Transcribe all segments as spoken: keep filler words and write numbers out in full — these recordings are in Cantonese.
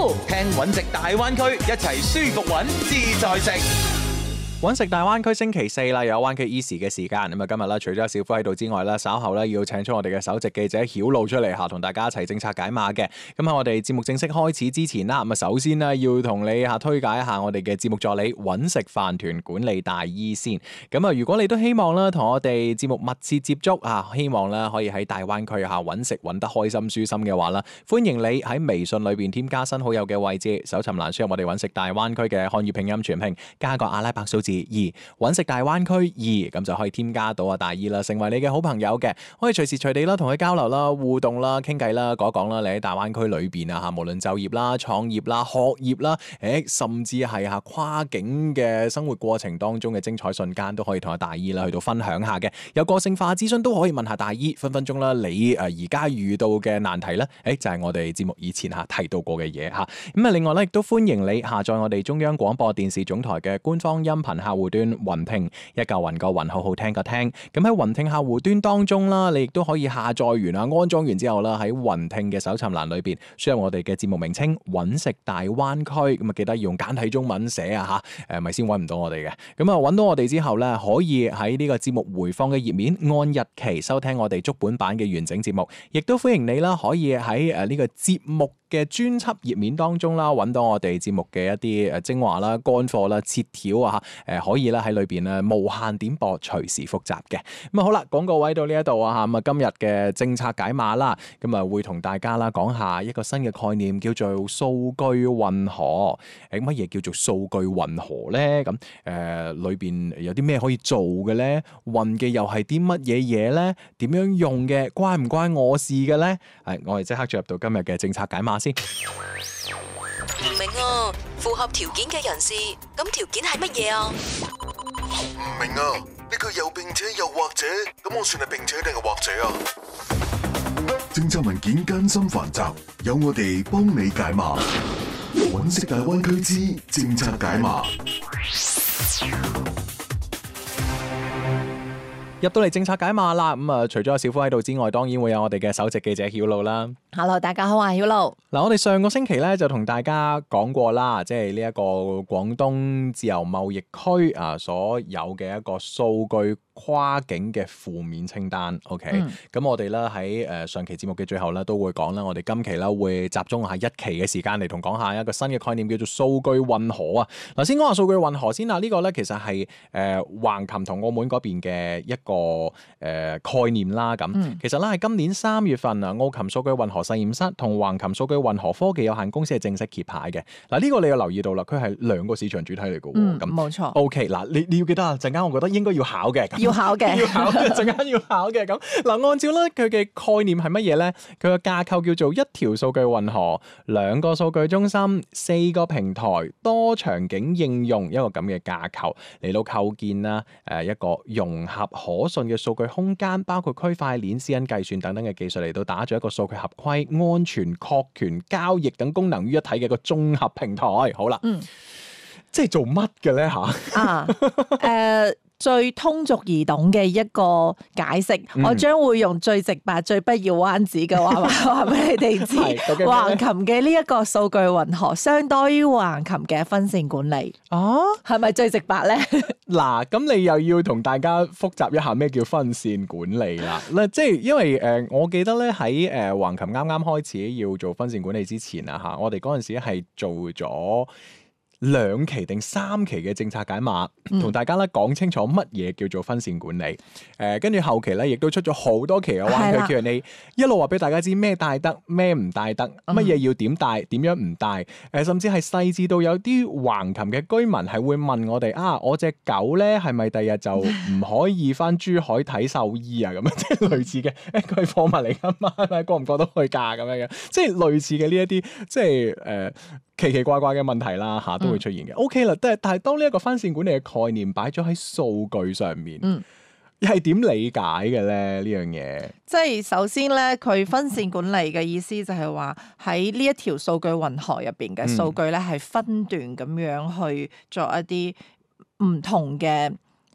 夫，聽揾食大灣區，一齊舒服揾，自在食。 揾食大灣區星期四啦，有灣區 Easy 嘅時間。咁啊，今日咧除咗小夫喺度之外咧，稍後咧要請出我哋嘅首席記者曉露出嚟嚇，同大家一齊政策解碼嘅。咁喺我哋節目正式開始之前啦，咁啊首先呢，要同你嚇推介一下我哋嘅節目助理揾食飯團管理大醫先。咁啊，如果你都希望咧同我哋節目密切接觸啊，希望咧可以喺大灣區嚇揾食揾得開心舒心嘅話啦，歡迎你喺微信裏邊添加新好友嘅位置，搜尋欄輸入我哋揾食大灣區嘅漢語拼音全拼，加個阿拉伯數字二，揾食大灣區二，咁就可以添加到阿大姨啦，成為你嘅好朋友嘅，可以隨時隨地啦同佢交流啦、互動啦、傾偈啦、講一講啦，你喺大灣區裏邊啊嚇，無論就業啦、創業啦、學業啦，誒甚至係嚇跨境嘅生活過程當中嘅精彩瞬間，都可以同阿大姨啦去到分享下嘅。有個性化諮詢都可以問下大姨，分分鐘啦你誒而家遇到嘅難題咧，誒就係我哋節目以前嚇提到過嘅嘢嚇。咁啊，另外咧亦都歡迎你下載我哋中央廣播電視總台嘅官方音頻客戶端雲聽，一嚿雲個雲，好好聽個聽。咁喺雲聽客戶端當中啦，你亦都可以下載完啊，安裝完之後啦，喺雲聽嘅搜尋欄裏邊輸入我哋嘅節目名稱揾食大灣區，咁啊記得用簡體中文寫啊嚇，誒咪先揾唔到我哋嘅。咁啊揾到我哋之後咧，可以喺呢個節目回放嘅頁面按日期收聽我哋足本版嘅完整節目，亦都歡迎你啦，可以喺誒呢個節目嘅專輯頁面當中啦，揾到我哋節目嘅一啲誒精華啦、乾貨啦、切條啊嚇，誒可以啦喺裏邊咧無限點播，隨時複習嘅。咁啊好啦，廣告位到呢一度啊嚇，咁啊今日嘅政策解碼啦，咁啊會同大家啦講下一個新嘅概念，叫做數據運河。誒乜嘢叫做數據運河咧？咁誒裏邊有啲咩可以做嘅咧？運嘅又係啲乜嘢嘢咧？點樣用嘅？關唔關我事嘅咧？係我哋即刻進入到今日嘅政策解碼。 唔明啊，符合條件嘅人士，咁條件係乜嘢啊？ 唔明啊，呢句又並且又或者，咁我算係並且定係或者啊？政策文件艱深繁雜，有我哋幫你解碼。揾食大灣區之政策解碼。 入到嚟政策解碼啦，咁、嗯、啊，除咗有小夫喺度之外，當然會有我哋嘅首席記者曉露啦。 Hello， 大家好啊，曉露。 嗱，我哋上個星期咧就同大家講過啦，即係呢一個廣東自由貿易區啊所有嘅一個數據跨境嘅負面清單。OK，咁、嗯、我哋咧喺誒上期節目嘅最後咧都會講啦，我哋今期咧會集中下一期嘅時間嚟同講下一個新嘅概念，叫做數據運河啊。嗱，先講下數據運河先啦，呢、這個咧其實係誒橫琴同澳門嗰邊嘅一個誒、呃、概念啦。咁、嗯、其實咧係今年三月份啊，澳琴數據運河實驗室同橫琴數據運河科技有限公司係正式揭牌嘅。嗱，呢個你有留意到啦，佢係兩個市場主體嚟嘅。 嗯， 咁冇錯。 OK， 嗱，你你要記得啊，陣間我覺得應該要考嘅。 要考嘅， 要考嘅，陣間要考嘅。咁嗱，按照咧佢嘅概念係乜嘢咧？佢個架構叫做一條數據運河，兩個數據中心，四個平台，多場景應用，一個咁嘅架構嚟到構建啦。誒，一個融合可信嘅數據空間，包括區塊鏈、私隱計算等等嘅技術嚟到打造一個數據合規、安全、確權、交易等功能於一體嘅一個綜合平台。好啦，嗯，即係做乜嘅咧吓？啊，誒、 呃。最通俗易懂嘅一個解釋，嗯、我將會用最直白、最不要彎子嘅話話俾你哋知。橫琴嘅呢一個數據運河，相當於橫琴嘅分線管理。哦，係咪最直白咧？ 嗱，咁你又要同大家複習一下咩叫分線管理啦？嗱，即係因為誒、呃，我記得咧喺誒橫琴啱啱開始要做分線管理之前啊，嚇，我哋嗰陣時係做咗兩期定三期嘅政策解碼，同、嗯、大家咧講清楚乜嘢叫做分線管理。誒、呃，跟住後期咧，亦都出咗好多期嘅灣區 Q and A，一路話俾大家知咩帶得，咩唔帶得，乜嘢要點帶，點樣唔帶。誒、呃，甚至係細緻到有啲橫琴嘅居民係會問我哋啊，我隻狗咧係咪第日就唔可以翻珠海睇獸醫啊？咁樣即係類似嘅，誒佢係貨物嚟㗎嘛，係咪過唔過得去㗎？咁樣嘅，即係類似嘅呢一啲，即係誒。呃奇奇怪怪嘅問題啦嚇，都會出現嘅。嗯、OK 啦，但係但係當呢一個分線管理嘅概念擺咗喺數據上面，嗯，係點理解嘅咧？呢樣嘢， 即係首先咧，佢分線管理嘅意思就係話喺呢一條數據運河入邊嘅數據咧，係分段咁樣去做一啲唔同嘅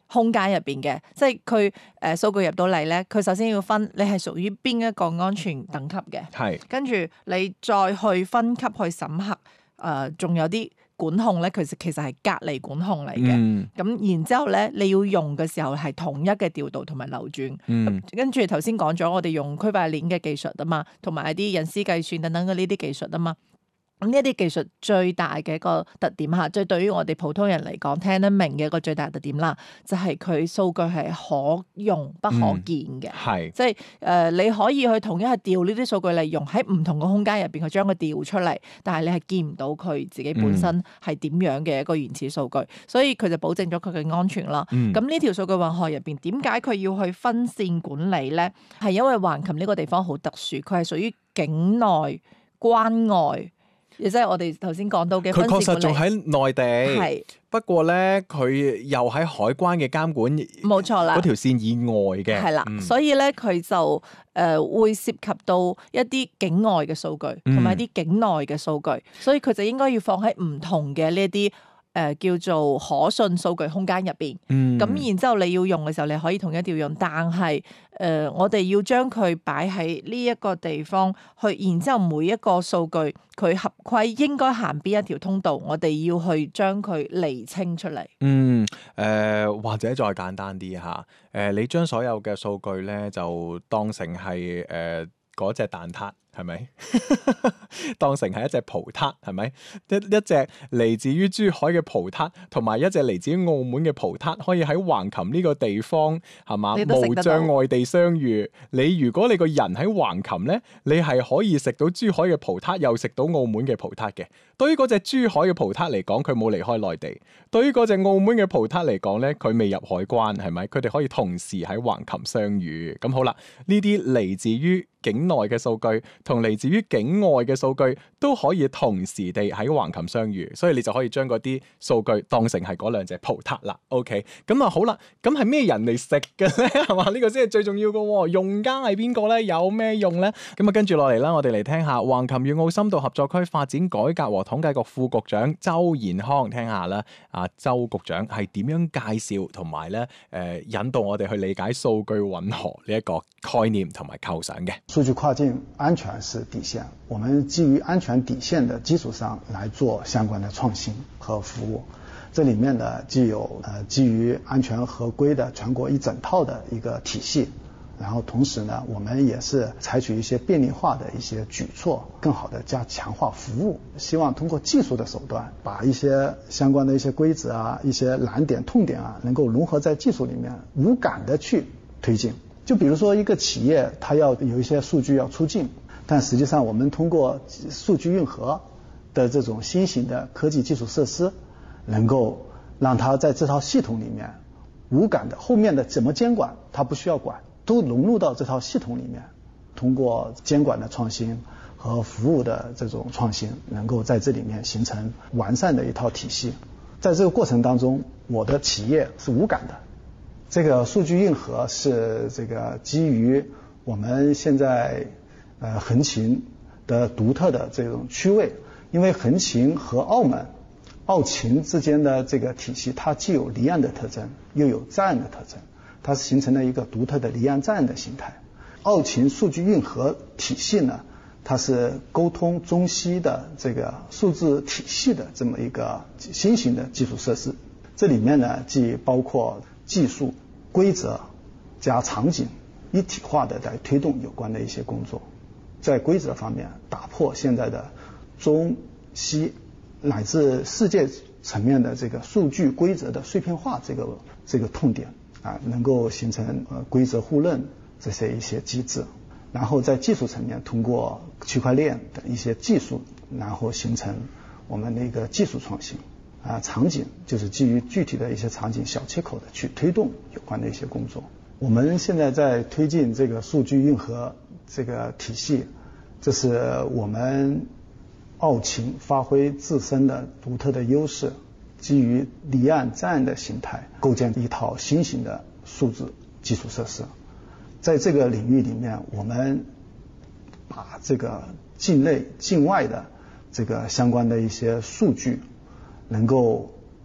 空間入邊嘅，即係佢誒數據入到嚟咧，佢首先要分你係屬於邊一個安全等級嘅， 係跟住你再去分級去審核，誒、呃、仲有啲管控咧，其實其實係隔離管控嚟嘅。咁、嗯、然之後咧，你要用嘅時候係統一嘅調度同埋流轉。嗯、跟住頭先講咗，我哋用區塊鏈嘅技術啊嘛，同埋一啲隱私計算等等嘅呢啲技術啊嘛。咁呢一啲技術最大嘅一個特點嚇，即係對於我哋普通人嚟講聽得明嘅一個最大特點啦，就係佢數據係可用不可見嘅。係、嗯，即係誒、呃、你可以去統一去調呢啲數據嚟用喺唔同嘅空間入邊去將佢調出嚟，但係你係見唔到佢自己本身係點樣嘅一個原始數據，嗯、所以佢就保證咗佢嘅安全啦。咁呢、嗯、條數據運河入邊點解佢要去分線管理咧？係因為橫琴呢個地方好特殊，佢係屬於境內關外。亦即係我哋頭先講到嘅，佢確實仲喺內地，係不過咧佢又喺海關嘅監管，冇錯啦，嗰條線以外嘅，係啦，嗯、所以咧佢就誒、呃、會涉及到一啲境外嘅數據，同埋一啲境內嘅數據，所以佢就應該要放喺唔同嘅呢一啲。誒、呃、叫做可信數據空間入邊，咁、嗯、然之後你要用嘅時候，你可以同一調用，但係誒、呃、我哋要將佢擺喺呢一個地方去，然之後每一個數據佢合規應該行邊一條通道，我哋要去將佢釐清出嚟。嗯，誒、呃、或者再簡單啲嚇，誒、呃、你將所有嘅數據咧就當成係誒嗰隻蛋撻。係咪當成係一隻葡撻？係咪一一隻嚟自於珠海嘅葡撻，同埋一隻嚟自於澳門嘅葡撻，可以喺橫琴呢個地方係嘛無障礙地相遇？你如果你個人喺橫琴咧，你係可以食到珠海嘅葡撻，又食到澳門嘅葡撻嘅。對於嗰隻珠海嘅葡撻嚟講，佢冇離開內地；對於嗰隻澳門嘅葡撻嚟講咧，佢未入海關，係咪？佢哋可以同時喺橫琴相遇。咁好啦，呢啲嚟自於境內嘅數據同嚟自於境外嘅數據都可以同時地喺橫琴相遇，所以你就可以將嗰啲數據當成係嗰兩隻葡撻啦。OK， 咁啊好啦，咁係咩人嚟食嘅咧？係嘛，呢個先係最重要嘅。用家係邊個咧？有咩用咧？咁啊跟住落嚟啦，我哋嚟聽下橫琴粵澳深度合作區發展改革和統計局副局長周延康聽下啦。啊，周局長係點樣介紹同埋咧誒引導我哋去理解數據混合呢一個概念同埋構想嘅？ 數據跨境安全是底線，我們基於安全底線的基礎上來做相關的創新和服務。這裡面呢，既有呃基於安全合規的全國一整套的一個體系，然後同時呢，我們也是採取一些便利化的一些舉措，更好的加強化服務。希望通過技術的手段，把一些相關的一些規則啊、一些難點、痛點啊，能夠融合在技術裡面，無感的去推進。就比如說一個企業，它要有一些數據要出境，但實際上我們通過數據運河的這種新型的科技基礎設施，能夠讓它在這套系統裡面無感的，後面的怎麼監管它不需要管，都融入到這套系統裡面。通過監管的創新和服務的這種創新，能夠在這裡面形成完善的一套體系。在這個過程當中，我的企業是無感的。這個數據運河是這個基於我們現在呃橫琴的獨特的這種區位，因為橫琴和澳門、澳琴之間的這個體系，它既有離岸的特徵，又有在岸的特徵，它是形成了一個獨特的離岸在岸的形態。澳琴數據運河體系呢，它是溝通中西的這個數字體系的這麼一個新型的基礎設施，這裡面呢既包括技術、規則加場景一體化的來推動有關的一些工作。在規則方面，打破現在的中西乃至世界層面的這個數據規則的碎片化這個這個痛點啊，能夠形成呃規則互認這些一些機制。然後在技術層面，通過區塊鏈的一些技術，然後形成我們的一個技術創新。啊，場景就是基於具體的一些場景小切口的去推動有關的一些工作。我們現在在推進這個數據運河這個體系，這是我們澳琴發揮自身的獨特的優勢，基於離岸在岸的形態，構建一套新型的數字基礎設施。在這個領域裡面，我們把這個境內境外的這個相關的一些數據能夠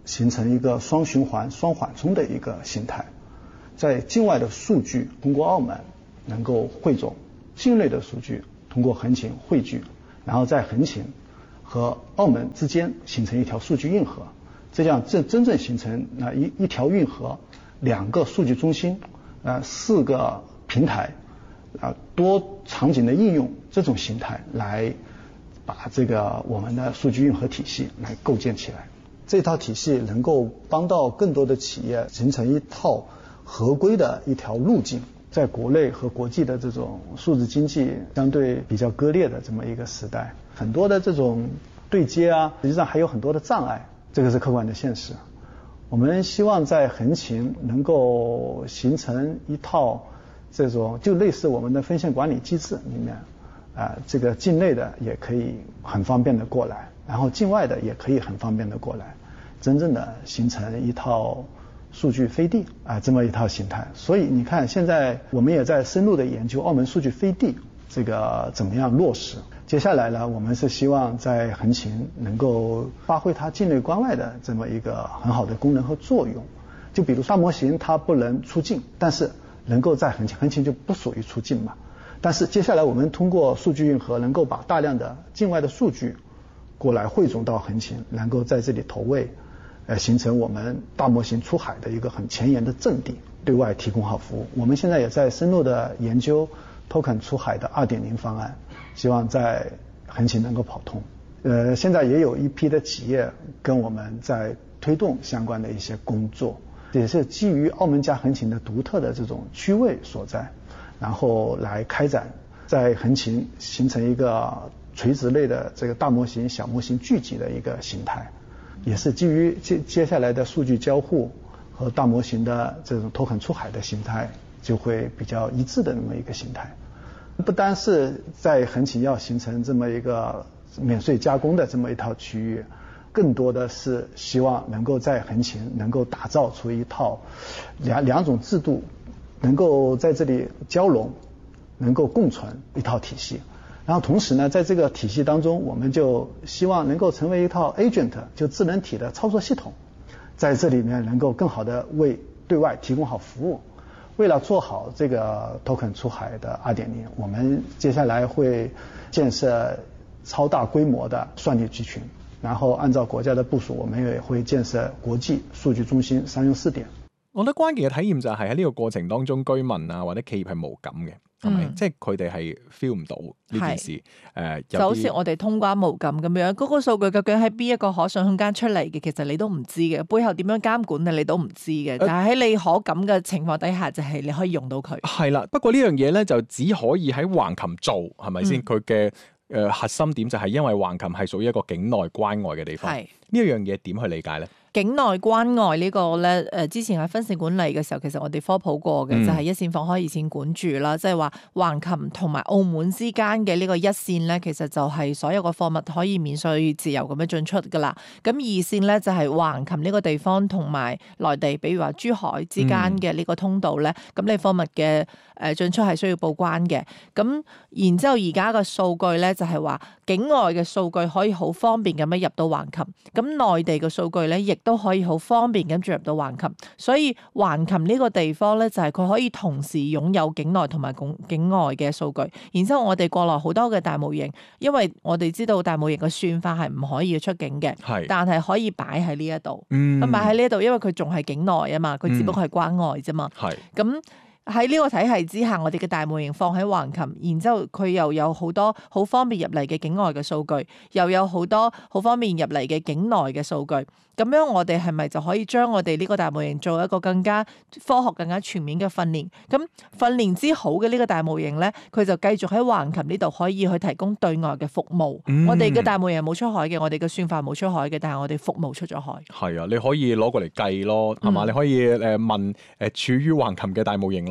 形成一个双循环、双缓冲的一个形态。在境外的数据通过澳门能够汇总，境内的数据通过横琴汇聚，然后在横琴和澳门之间形成一条数据运河，这样真真正形成那一一条运河，两个数据中心，呃，四个平台，啊，多场景的应用这种形态来把这个我们的数据运河体系来构建起来。这套体系能够帮到更多的企业形成一套合规的一条路径。在国内和国际的这种数字经济相对比较割裂的这么一个时代，很多的这种对接啊，实际上还有很多的障碍，这个是客观的现实。我们希望在横琴能够形成一套这种就类似我们的分线管理机制里面，啊、呃，这个境内的也可以很方便的过来，然后境外的也可以很方便的过来，真正的形成一套数据飞地啊、呃，这么一套形态。所以你看，现在我们也在深入的研究澳门数据飞地这个怎么样落实。接下来呢，我们是希望在横琴能够发挥它境内关外的这么一个很好的功能和作用。就比如大模型它不能出境，但是能够在横琴，横琴就不属于出境嘛。但是接下来我们通过数据运河，能够把大量的境外的数据过来汇总到横琴，能够在这里投喂，呃，形成我们大模型出海的一个很前沿的阵地，对外提供好服务。我们现在也在深入的研究 token 出海的 二点零 方案，希望在横琴能够跑通。呃，现在也有一批的企业跟我们在推动相关的一些工作，也是基于澳门加横琴的独特的这种区位所在，然后来开展在横琴形成一个垂直类的这个大模型、小模型聚集的一个形态，也是基于接接下来的数据交互和大模型的这种 token 出海的形态就会比较一致的那么一个形态。不单是在横琴要形成这么一个免税加工的这么一套区域，更多的是希望能够在横琴能够打造出一套两两种制度能够在这里交融，能够共存一套体系。然后同时呢，在这个体系当中，我们就希望能够成为一套 agent， 就智能体的操作系统，在这里面能够更好的为对外提供好服务。为了做好这个 token 出海的 二点零， 我们接下来会建设超大规模的算力集群，然後按照國家的部署，我們也會建設國際數據中心商用試點。 我覺得關鍵嘅體驗就係喺呢個過程當中，居民啊或者企業係無感嘅，係咪、嗯？即係佢哋係 feel 唔到呢件事。誒、呃， 就好似我哋通關無感咁樣，嗰、那個數據究竟喺邊一個可信空間出嚟嘅，其實你都唔知嘅，背後點樣監管嘅你都唔知嘅。但係喺你可感嘅情況底下，就係你可以用到佢。係啦， 不過呢樣嘢咧就只可以喺橫琴做，係咪先？佢嘅誒核心點就係因為橫琴係屬於一個境內關外嘅地方。係呢一樣嘢點去理解咧？ 境內關外呢個咧，誒之前喺分線管理嘅時候，其實我哋科普過嘅、嗯、就係一線放開二線管住啦，即係話橫琴同埋澳門之間嘅呢個一線咧，其實就係所有嘅貨物可以免稅自由咁樣進出噶啦。咁二線咧就係橫琴呢個地方同埋內地，比如話珠海之間嘅呢個通道咧，咁、嗯、你貨物嘅誒進出係需要報關嘅。咁然之後而家嘅數據咧就係話境外嘅數據可以好方便咁樣入到橫琴，咁內地嘅數據咧亦都可以好方便咁進入到橫琴，所以橫琴呢個地方咧就係佢可以同時擁有境內同埋境外嘅數據。然之後我哋國內好多嘅大模型，因為我哋知道大模型嘅算法係唔可以出境嘅，但係可以擺喺呢一度，咁擺喺呢一度，因為佢仲係境內啊嘛，佢只不過係關外啫嘛，咁、嗯。喺呢個體系之下，我哋嘅大模型放喺橫琴，然之後佢又有好多好方便入嚟嘅境外嘅數據，又有好多好方便入嚟嘅境內嘅數據。咁樣我哋係咪就可以將我哋呢個大模型做一個更加科學、更加全面嘅訓練？咁訓練之好嘅呢個大模型咧，佢就繼續喺橫琴呢度可以去提供對外嘅服務。嗯、我哋嘅大模型冇出海嘅，我哋嘅算法冇出海嘅，但係我哋服務出咗海。 係啊，你可以攞過嚟計咯，係嘛、嗯？你可以誒問誒處於橫琴嘅大模型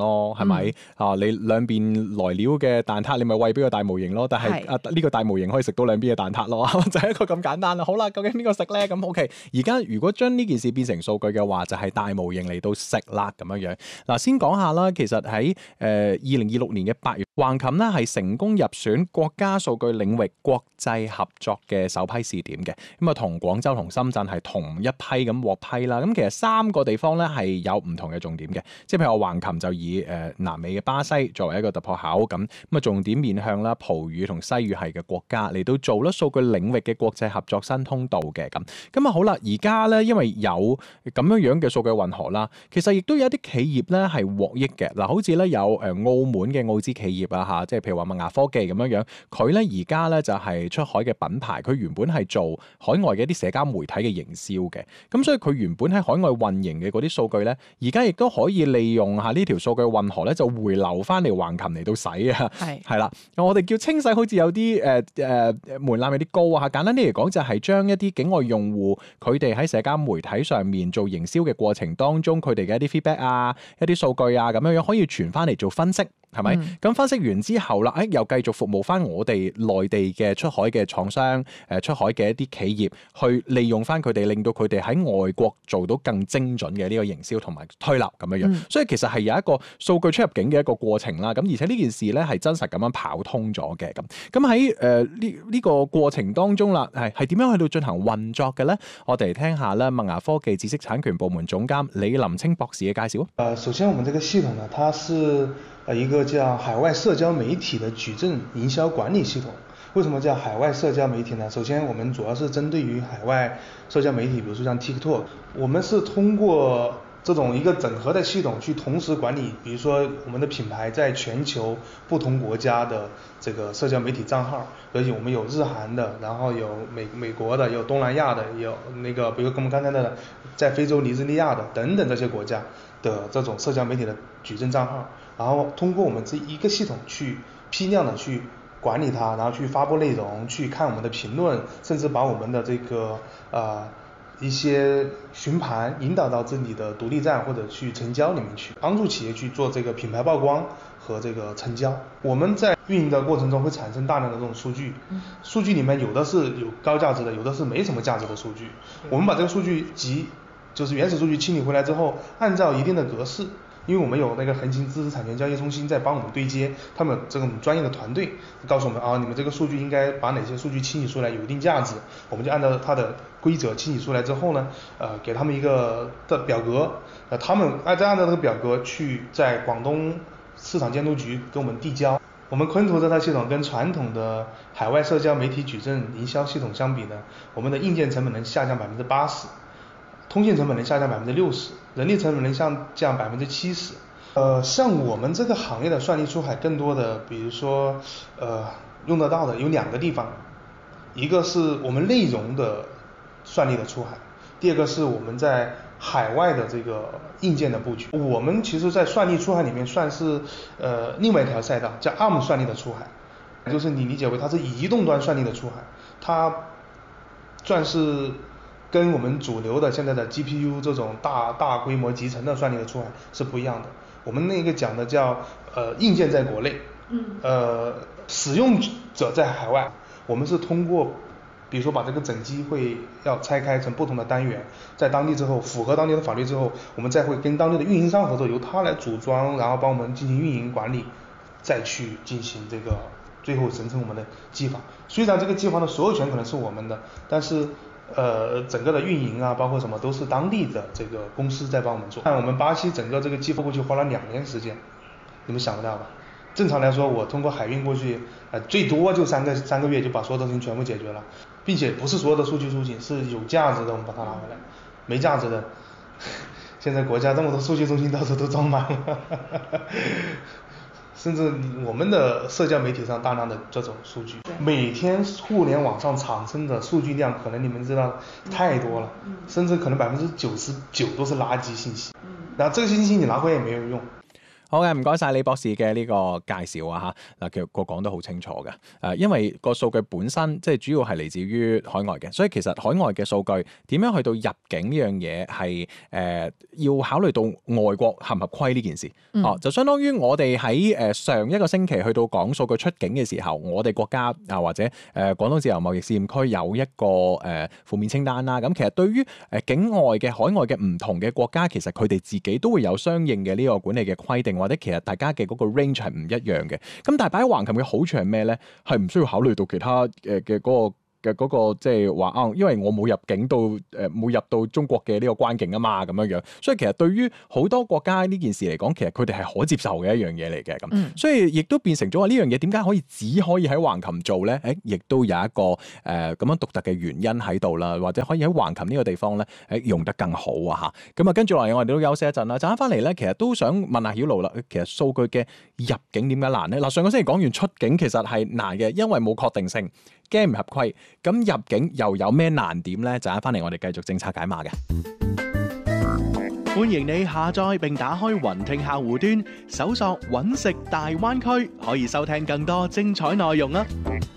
咯，係咪、嗯、啊？你兩邊來料嘅蛋撻，你咪餵俾個大模型咯。但係啊，呢、這個大模型可以食到兩邊嘅蛋撻咯，就係一個咁簡單啦。好啦，究竟邊個食咧？咁 OK。而家如果將呢件事變成數據嘅話，就係、是、大模型嚟到食啦咁樣樣。嗱，先講下啦，其實喺誒二零二六年嘅八月，橫琴呢係成功入選國家數據領域國際合作嘅首批試點嘅。咁啊，同廣州同深圳係同一批咁獲批啦。咁其實三個地方咧係有唔同嘅重點嘅，即係譬如話橫琴就以誒、呃、南美嘅巴西作為一個突破口咁，咁啊重點面向啦葡語同西語系嘅國家嚟到做啦數據領域嘅國際合作新通道嘅咁。咁啊好啦，而家咧因為有咁樣樣嘅數據混合啦，其實亦都有一啲企業咧係獲益嘅。嗱，好似咧有誒澳門嘅澳資企業啊嚇，即係譬如話麥芽科技咁樣樣，佢咧而家咧就係出海嘅品牌，佢原本係做海外嘅一啲社交媒體嘅營銷嘅，咁所以佢原本喺海外運營嘅嗰啲數據咧，而家亦都可以利用下呢條數據混合咧，就回流翻嚟橫琴嚟到洗啊，係係啦，我哋叫清洗，好似有啲誒誒門檻有啲高啊。簡單啲嚟講，就係將一啲境外用戶佢哋喺社交媒體上面做營銷嘅過程當中，佢哋嘅一啲 feedback 啊、一啲數據啊咁樣樣，可以傳翻嚟做分析。係咪？咁、嗯、分析完之後啦，誒又繼續服務翻我哋內地嘅出海嘅廠商，誒出海嘅一啲企業，去利用翻佢哋，令到佢哋喺外國做到更精準嘅呢個營銷同埋推流咁樣樣。嗯、所以其實係有一個數據出入境嘅一個過程啦。咁而且呢件事咧係真實咁樣跑通咗嘅。咁咁喺誒呢呢個過程當中啦，係係點樣去到進行運作嘅咧？我哋嚟聽下咧，麥芽科技知識產權部門總監李林清博士嘅介紹。 誒，首先我們這個系統呢，它是呃一個叫海外社交媒體的矩陣營銷管理系統。為什麼叫海外社交媒體呢？首先我們主要是針對於海外社交媒體，比如說像 TikTok， 我們是通過這種一個整合的系統去同時管理，比如說我們的品牌在全球不同國家的這個社交媒體賬號，而且我們有日韓的，然後有美美國的，有東南亞的，有那個比如我們剛才的在非洲尼日利亞的等等這些國家的這種社交媒體的矩陣賬號，然後通過我們這一個系統去批量的去管理它，然後去發布內容，去看我們的評論，甚至把我們的這個呃一些詢盤引導到自己的獨立站或者去成交裡面去，幫助企業去做這個品牌曝光和這個成交。我們在運營的過程中會產生大量的這種數據，數據裡面有的是有高價值的，有的是沒什麼價值的數據。我們把這個數據集就是原始數據清理回來之後，按照一定的格式，因為我們有那個橫琴知識產權交易中心在幫我們對接，他們這種專業的團隊告訴我們啊，你們這個數據應該把哪些數據清理出來有一定價值，我們就按照它的規則清理出來之後呢，呃，給他們一個的表格，呃，他們按照按照這個表格去在廣東市場監督局給我們遞交。我們昆圖這套系統跟傳統的海外社交媒體矩陣營銷系統相比呢，我們的硬件成本能下降百分之八十。通信成本能下降百分之六十，人力成本能下降百分之七十。呃，像我們這個行業的算力出海，更多的，比如說，呃，用得到的有兩個地方，一個是我們內容的算力的出海，第二個是我們在海外的這個硬件的布局。我們其實在算力出海裡面算是呃另外一條賽道，叫 A R M 算力的出海，就是你理解為它是移動端算力的出海，它算是跟我們主流的現在的 G P U 這種大大規模集成的算力的出海是不一樣的。我們那個講的叫呃硬件在國內，嗯，呃使用者在海外。我們是通過，比如說把這個整機會要拆開成不同的單元，在當地之後符合當地的法律之後，我們再會跟當地的運營商合作，由他來組裝，然後幫我們進行運營管理，再去進行這個最後生成我們的機房。雖然這個機房的所有權可能是我們的，但是呃，整個的運營啊，包括什麼都是當地的這個公司在幫我們做。看我們巴西整個這個機房過去花了兩年時間，你們想不到吧？正常來說，我通過海運過去，呃，最多就三個三個月就把所有的事情全部解決了，並且不是所有的數據中心是有價值的，我們把它拿回來，沒價值的，現在國家這麼多數據中心到處都裝滿了。甚至我們的社交媒體上大量的這種數據，每天互聯網上產生的數據量，可能你們知道太多了，甚至可能百分之九十九都是垃圾信息。然後這個信息你拿回來也沒有用。 好嘅，唔該晒李博士嘅呢個介紹啊嚇。嗱，其實個講得好清楚嘅。誒，因為個數據本身即係主要係嚟自於海外嘅，所以其實海外嘅數據點樣去到入境呢樣嘢係誒要考慮到外國合唔合規呢件事。 嗯、 哦，就相當於我哋喺誒上一個星期去到講數據出境嘅時候，我哋國家啊或者誒、呃、廣東自由貿易試驗區有一個誒、呃、負面清單啦。咁其實對於誒境外嘅海外嘅唔同嘅國家，其實佢哋自己都會有相應嘅呢個管理嘅規定，或者其實大家嘅嗰個 range 係唔一樣嘅。咁但係擺喺橫琴嘅好處係咩咧？係唔需要考慮到其他誒嘅嗰個嘅嗰個即係話啊，因為我冇入境到誒冇入到中國嘅呢個關境啊嘛，咁樣樣，所以其實對於好多國家呢件事嚟講，其實佢哋係可接受嘅一樣嘢嚟嘅咁，嗯、所以亦都變成咗話呢樣嘢點解可以只可以喺橫琴做咧？誒，亦都有一個誒咁、呃、樣獨特嘅原因喺度啦，或者可以喺橫琴呢個地方咧誒用得更好啊嚇。咁啊，跟住落嚟我哋都休息一陣啦，陣間翻嚟咧，其實都想問下曉露啦，其實數據嘅入境點解難咧？嗱，上個星期講完出境其實係難嘅，因為冇確定性。驚唔合規，咁入境又有咩難點呢？陣間翻嚟我哋繼續政策解碼嘅。 歡迎你下載並打開雲聽客戶端，搜索揾食大灣區，可以收聽更多精彩內容啊！